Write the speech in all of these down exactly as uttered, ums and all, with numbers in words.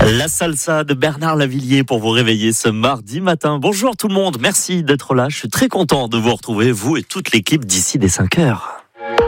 La salsa de Bernard Lavilliers pour vous réveiller ce mardi matin. Bonjour tout le monde, merci d'être là. Je suis très content de vous retrouver, vous et toute l'équipe d'ici dès cinq heures.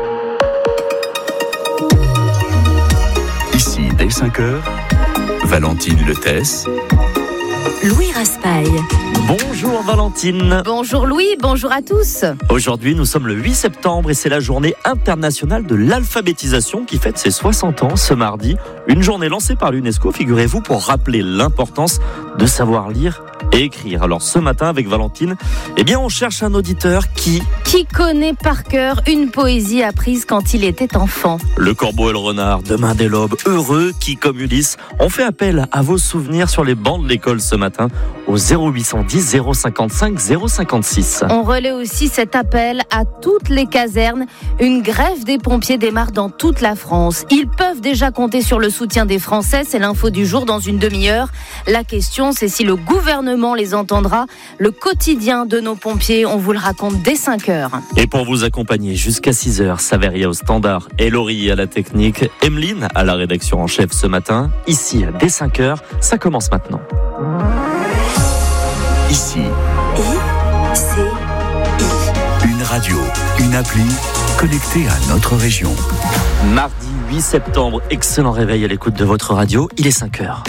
Ici dès cinq heures, Valentine Letesse, Louis Raspail. Bonjour Valentine. Bonjour Louis, bonjour à tous. Aujourd'hui, nous sommes le huit septembre et c'est la journée internationale de l'alphabétisation qui fête ses soixante ans ce mardi. Une journée lancée par l'UNESCO, figurez-vous, pour rappeler l'importance de savoir lire et écrire. Alors ce matin, avec Valentine, eh bien, on cherche un auditeur qui... Qui connaît par cœur une poésie apprise quand il était enfant. Le corbeau et le renard, demain dès l'aube, heureux qui, comme Ulysse, on fait appel à vos souvenirs sur les bancs de l'école ce matin au zéro huit cent dix zéro cinquante-cinq zéro cinquante-six. On relaie aussi cet appel à toutes les casernes. Une grève des pompiers démarre dans toute la France. Ils peuvent déjà compter sur le soutien des Français. C'est l'info du jour dans une demi-heure. La question, c'est si le gouvernement les entendra. Le quotidien de nos pompiers, on vous le raconte dès cinq heures. Et pour vous accompagner jusqu'à six heures, Saveria au standard et Laurie à la technique, Emeline à la rédaction en chef ce matin. Ici, dès cinq heures, ça commence maintenant. ici, I, C, I. une radio, une appli connectée à notre région. Mardi huit septembre, excellent réveil à l'écoute de votre radio, il est cinq heures.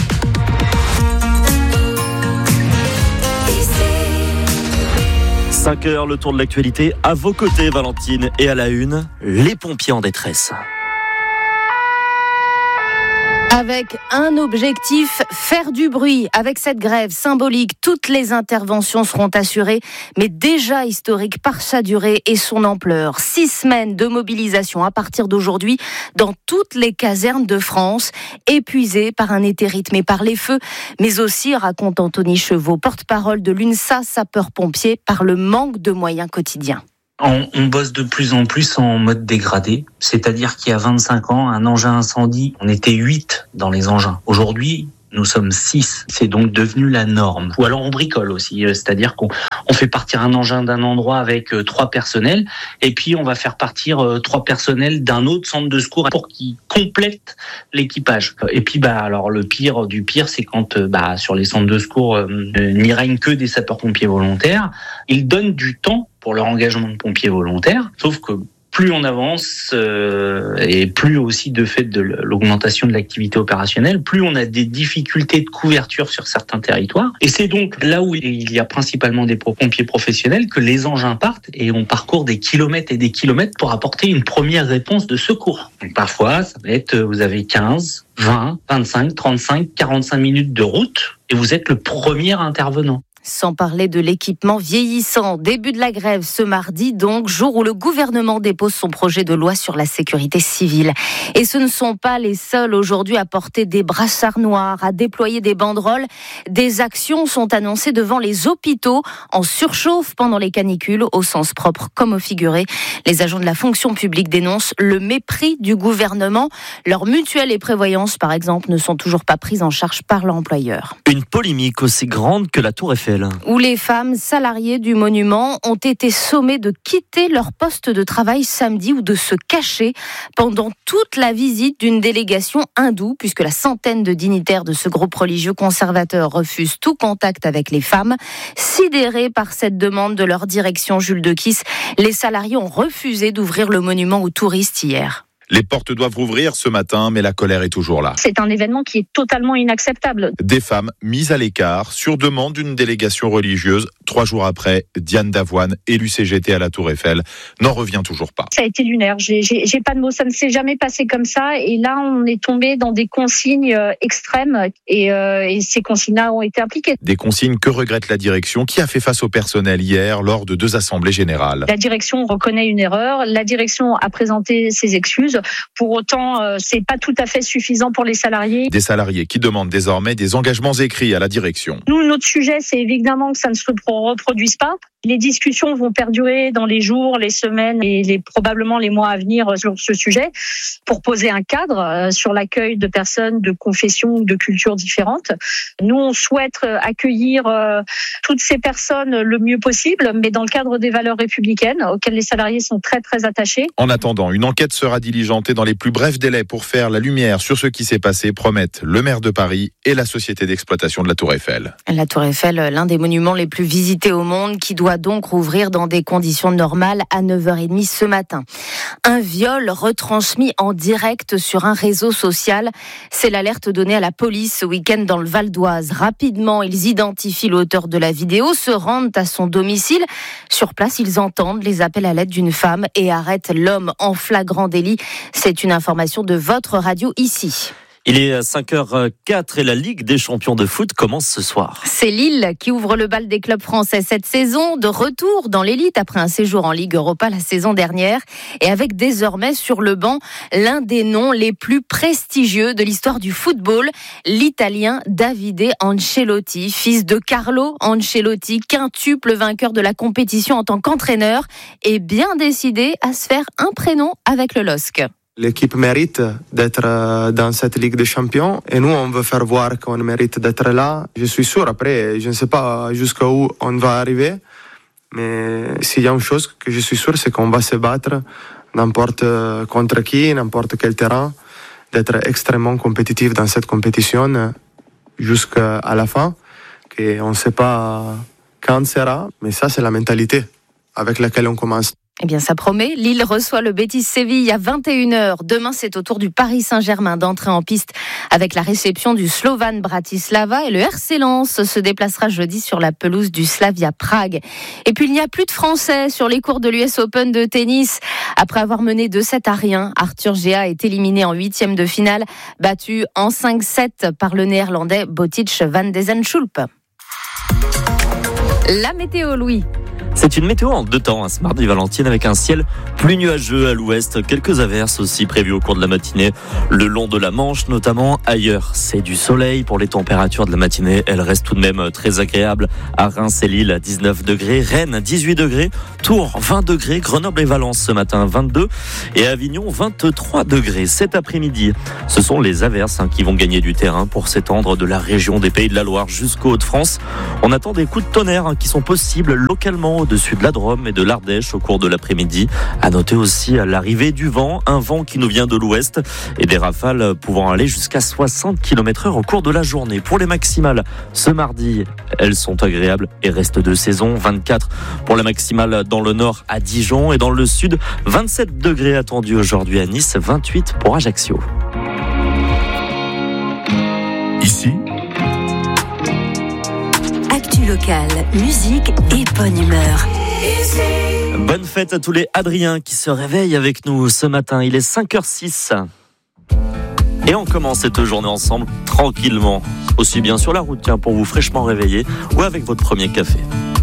cinq heures, le tour de l'actualité. À vos côtés, Valentine, et à la une, les pompiers en détresse. Avec un objectif, faire du bruit. Avec cette grève symbolique, toutes les interventions seront assurées, mais déjà historiques par sa durée et son ampleur. Six semaines de mobilisation à partir d'aujourd'hui dans toutes les casernes de France, épuisées par un été rythmé par les feux, mais aussi, raconte Anthony Chevaux, porte-parole de l'UNSA sapeurs-pompiers, par le manque de moyens quotidiens. On, on bosse de plus en plus en mode dégradé, c'est-à-dire qu'il y a vingt-cinq ans, un engin incendie, on était huit dans les engins. Aujourd'hui, nous sommes six. C'est donc devenu la norme. Ou alors on bricole aussi, c'est-à-dire qu'on on fait partir un engin d'un endroit avec euh, trois personnels, et puis on va faire partir euh, trois personnels d'un autre centre de secours pour qu'ils complètent l'équipage. Et puis bah alors le pire du pire, c'est quand euh, bah sur les centres de secours euh, n'y règne que des sapeurs-pompiers volontaires. Ils donnent du temps pour leur engagement de pompiers volontaires, sauf que plus on avance, euh, et plus aussi de fait de l'augmentation de l'activité opérationnelle, plus on a des difficultés de couverture sur certains territoires. Et c'est donc là où il y a principalement des pompiers professionnels que les engins partent et on parcourt des kilomètres et des kilomètres pour apporter une première réponse de secours. Donc parfois, ça va être, vous avez quinze, vingt, vingt-cinq, trente-cinq, quarante-cinq minutes de route et vous êtes le premier intervenant. Sans parler de l'équipement vieillissant. Début de la grève ce mardi, donc, jour où le gouvernement dépose son projet de loi sur la sécurité civile. Et ce ne sont pas les seuls aujourd'hui à porter des brassards noirs, à déployer des banderoles. Des actions sont annoncées devant les hôpitaux en surchauffe pendant les canicules, au sens propre comme au figuré. Les agents de la fonction publique dénoncent le mépris du gouvernement. Leurs mutuelles et prévoyances, par exemple, ne sont toujours pas prises en charge par l'employeur. Une polémique aussi grande que la Tour Eiffel. Où les femmes salariées du monument ont été sommées de quitter leur poste de travail samedi ou de se cacher pendant toute la visite d'une délégation hindoue, puisque la centaine de dignitaires de ce groupe religieux conservateur refusent tout contact avec les femmes. Sidérés par cette demande de leur direction Jules Dequisse, les salariés ont refusé d'ouvrir le monument aux touristes hier. Les portes doivent rouvrir ce matin, mais la colère est toujours là. C'est un événement qui est totalement inacceptable. Des femmes mises à l'écart sur demande d'une délégation religieuse. Trois jours après, Diane Davoine, élue C G T à la Tour Eiffel, n'en revient toujours pas. Ça a été lunaire, j'ai, j'ai, j'ai pas de mots, ça ne s'est jamais passé comme ça. Et là, on est tombé dans des consignes extrêmes et, euh, et ces consignes-là ont été appliquées. Des consignes que regrette la direction qui a fait face au personnel hier lors de deux assemblées générales. La direction reconnaît une erreur, la direction a présenté ses excuses. Pour autant, euh, c'est pas tout à fait suffisant pour les salariés. Des salariés qui demandent désormais des engagements écrits à la direction. Nous, notre sujet, c'est évidemment que ça ne se reproduise pas. Les discussions vont perdurer dans les jours, les semaines et les, probablement les mois à venir sur ce sujet pour poser un cadre sur l'accueil de personnes de confessions ou de cultures différentes. Nous, on souhaite accueillir toutes ces personnes le mieux possible, mais dans le cadre des valeurs républicaines auxquelles les salariés sont très très attachés. En attendant, une enquête sera diligentée dans les plus brefs délais pour faire la lumière sur ce qui s'est passé, promettent le maire de Paris et la société d'exploitation de la Tour Eiffel. La Tour Eiffel, l'un des monuments les plus visités au monde, qui doit donc rouvrir dans des conditions normales à neuf heures trente ce matin. Un viol retransmis en direct sur un réseau social. C'est l'alerte donnée à la police ce week-end dans le Val d'Oise. Rapidement, ils identifient l'auteur de la vidéo, se rendent à son domicile. Sur place, ils entendent les appels à l'aide d'une femme et arrêtent l'homme en flagrant délit. C'est une information de votre radio ici. Il est cinq heures quatre et la Ligue des champions de foot commence ce soir. C'est Lille qui ouvre le bal des clubs français cette saison, de retour dans l'élite après un séjour en Ligue Europa la saison dernière et avec désormais sur le banc l'un des noms les plus prestigieux de l'histoire du football, l'Italien Davide Ancelotti, fils de Carlo Ancelotti, quintuple vainqueur de la compétition en tant qu'entraîneur et bien décidé à se faire un prénom avec le L O S C. L'équipe mérite d'être dans cette Ligue des Champions et nous, on veut faire voir qu'on mérite d'être là. Je suis sûr, après, je ne sais pas jusqu'où on va arriver, mais s'il y a une chose que je suis sûr, c'est qu'on va se battre n'importe contre qui, n'importe quel terrain, d'être extrêmement compétitif dans cette compétition jusqu'à la fin, qu'on ne sait pas quand sera, mais ça, c'est la mentalité avec laquelle on commence. Eh bien, ça promet. Lille reçoit le Betis Séville à vingt et une heures. Demain, c'est au tour du Paris Saint-Germain d'entrer en piste avec la réception du Slovan Bratislava et le R C Lens se déplacera jeudi sur la pelouse du Slavia Prague. Et puis, il n'y a plus de Français sur les cours de l'U S Open de tennis. Après avoir mené deux sept à rien, Arthur Géa est éliminé en huitième de finale, battu en cinq sept par le Néerlandais Botic van Dezenschulp. La météo, Louis. C'est une météo en deux temps, ce mardi Valentine, avec un ciel plus nuageux à l'ouest. Quelques averses aussi prévues au cours de la matinée, le long de la Manche notamment. Ailleurs, c'est du soleil. Pour les températures de la matinée, elles restent tout de même très agréables. À Reims et Lille, dix-neuf degrés. Rennes, dix-huit degrés. Tours, vingt degrés. Grenoble et Valence ce matin, vingt-deux. Et Avignon, vingt-trois degrés. Cet après-midi, ce sont les averses hein, qui vont gagner du terrain pour s'étendre de la région des Pays de la Loire jusqu'aux Hauts-de-France. On attend des coups de tonnerre hein, qui sont possibles localement au-dessus de la Drôme et de l'Ardèche au cours de l'après-midi. À noter aussi l'arrivée du vent, un vent qui nous vient de l'ouest et des rafales pouvant aller jusqu'à soixante kilomètres heure au cours de la journée. Pour les maximales, ce mardi, elles sont agréables et restent de saison. vingt-quatre pour la maximale dans le nord à Dijon et dans le sud, vingt-sept degrés attendus aujourd'hui à Nice, vingt-huit pour Ajaccio. Ici, local, musique et bonne humeur. Bonne fête à tous les Adriens qui se réveillent avec nous ce matin. Il est cinq heures six. Et on commence cette journée ensemble tranquillement. Aussi bien sur la route, tiens, pour vous fraîchement réveiller ou avec votre premier café.